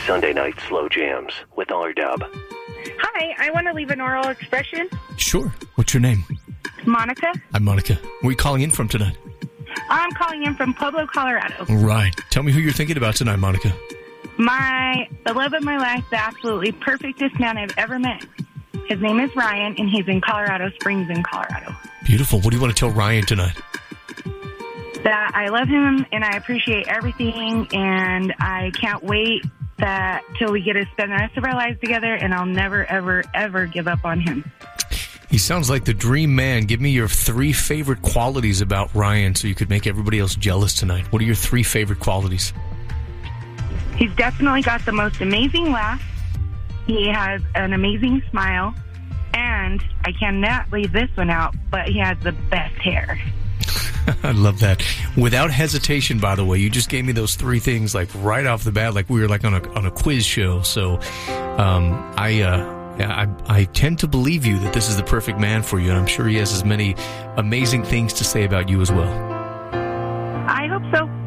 Sunday Night Slow Jams with R-Dub. Hi, I want to leave an oral expression. Sure. What's your name? Monica. I'm Monica. Where are you calling in from tonight? I'm calling in from Pueblo, Colorado. Right. Tell me who you're thinking about tonight, Monica. The love of my life, the absolutely perfectest man I've ever met. His name is Ryan, and he's in Colorado Springs in Colorado. Beautiful. What do you want to tell Ryan tonight? That I love him, and I appreciate everything, and I can't wait till we get to spend the rest of our lives together, and I'll never, ever, ever give up on him. He sounds like the dream man. Give me your 3 favorite qualities about Ryan so you could make everybody else jealous tonight. What are your 3 favorite qualities? He's definitely got the most amazing laugh. He has an amazing smile. And I cannot leave this one out, but he has the best hair. I love that. Without hesitation, by the way, you just gave me those 3 things like right off the bat, like we were like on a quiz show. So I tend to believe you that this is the perfect man for you, and I'm sure he has as many amazing things to say about you as well. I hope so.